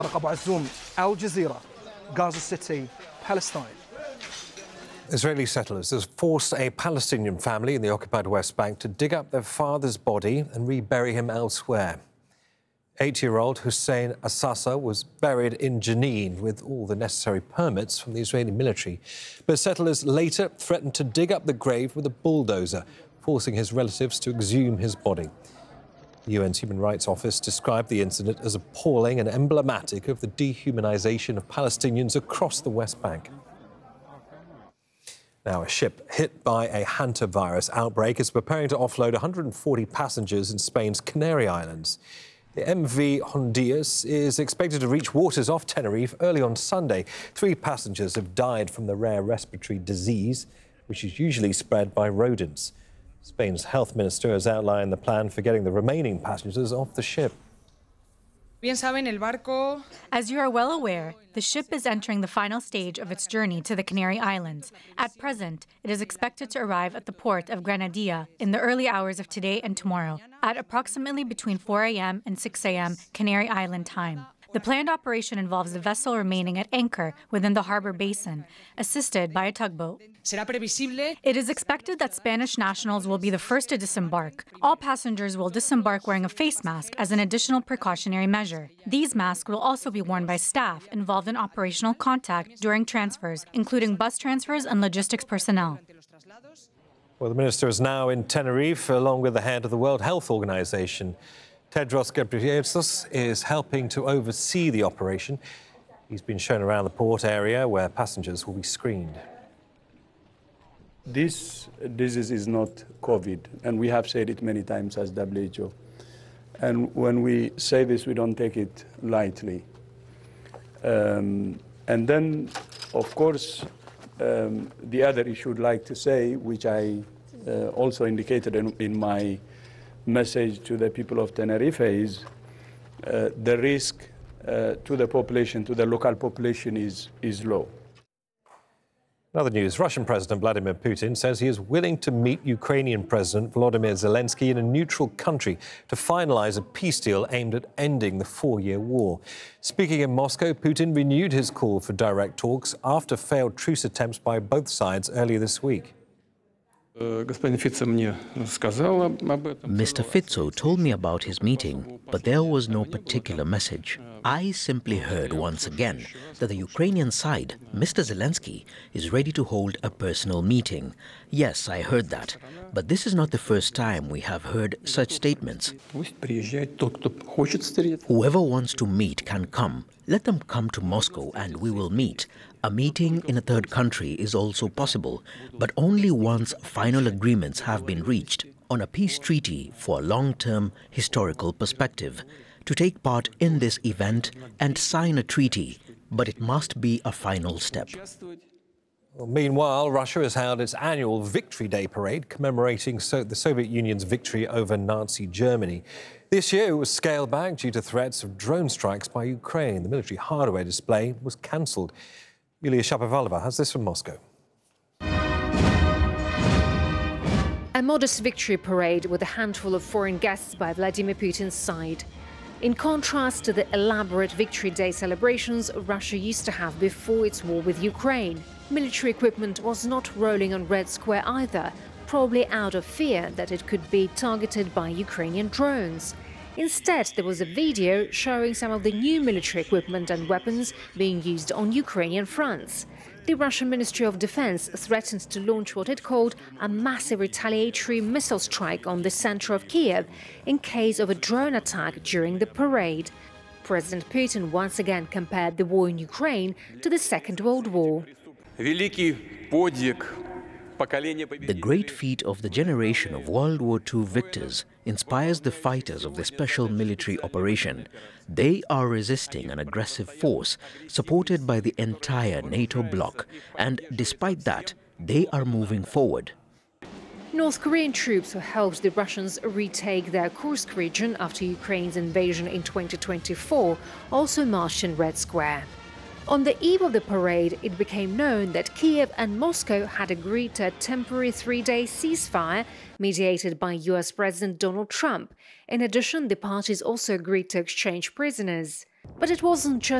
Abu Azzoum, Al Jazeera, Gaza City, Palestine. Israeli settlers have forced a Palestinian family in the occupied West Bank to dig up their father's body and rebury him elsewhere. 8-year-old Hussein Assasa was buried in Jenin with all the necessary permits from the Israeli military. But settlers later threatened to dig up the grave with a bulldozer, forcing his relatives to exhume his body. The UN's Human Rights Office described the incident as appalling and emblematic of the dehumanization of Palestinians across the West Bank. Now, a ship hit by a hantavirus outbreak is preparing to offload 140 passengers in Spain's Canary Islands. The MV Hondias is expected to reach waters off Tenerife early on Sunday. 3 passengers have died from the rare respiratory disease, which is usually spread by rodents. Spain's health minister has outlined the plan for getting the remaining passengers off the ship. As you are well aware, the ship is entering the final stage of its journey to the Canary Islands. At present, it is expected to arrive at the port of Granadilla in the early hours of today and tomorrow, at approximately between 4 a.m. and 6 a.m. Canary Island time. The planned operation involves the vessel remaining at anchor within the harbor basin, assisted by a tugboat. It is expected that Spanish nationals will be the first to disembark. All passengers will disembark wearing a face mask as an additional precautionary measure. These masks will also be worn by staff involved in operational contact during transfers, including bus transfers and logistics personnel. Well, the minister is now in Tenerife, along with the head of the World Health Organization. Tedros Ghebreyesus is helping to oversee the operation. He's been shown around the port area where passengers will be screened. This disease is not COVID, and we have said it many times as WHO. And when we say this, we don't take it lightly. And then, of course, the other issue I'd like to say, which I also indicated in my message to the people of Tenerife, is the risk to the population, to the local population, is low. In other news, Russian President Vladimir Putin says he is willing to meet Ukrainian President Volodymyr Zelensky in a neutral country to finalize a peace deal aimed at ending the 4-year war. Speaking in Moscow, Putin renewed his call for direct talks after failed truce attempts by both sides earlier this week. Mr. Fico told me about his meeting, but there was no particular message. I simply heard once again that the Ukrainian side, Mr. Zelensky, is ready to hold a personal meeting. Yes, I heard that, but this is not the first time we have heard such statements. Whoever wants to meet can come. Let them come to Moscow and we will meet. A meeting in a third country is also possible, but only once final agreements have been reached on a peace treaty for a long-term historical perspective. To take part in this event and sign a treaty, but it must be a final step. Well, meanwhile, Russia has held its annual Victory Day parade commemorating the Soviet Union's victory over Nazi Germany. This year it was scaled back due to threats of drone strikes by Ukraine. The military hardware display was cancelled. Yulia Shapovalova has this from Moscow. A modest victory parade with a handful of foreign guests by Vladimir Putin's side. In contrast to the elaborate Victory Day celebrations Russia used to have before its war with Ukraine, military equipment was not rolling on Red Square either, probably out of fear that it could be targeted by Ukrainian drones. Instead, there was a video showing some of the new military equipment and weapons being used on Ukrainian fronts. The Russian Ministry of Defense threatened to launch what it called a massive retaliatory missile strike on the center of Kiev in case of a drone attack during the parade. President Putin once again compared the war in Ukraine to the Second World War. The great feat of the generation of World War II victors inspires the fighters of the special military operation. They are resisting an aggressive force supported by the entire NATO bloc, and despite that, they are moving forward. North Korean troops who helped the Russians retake their Kursk region after Ukraine's invasion in 2024 also marched in Red Square. On the eve of the parade, it became known that Kiev and Moscow had agreed to a temporary 3-day ceasefire mediated by US President Donald Trump. In addition, the parties also agreed to exchange prisoners. But it wasn't just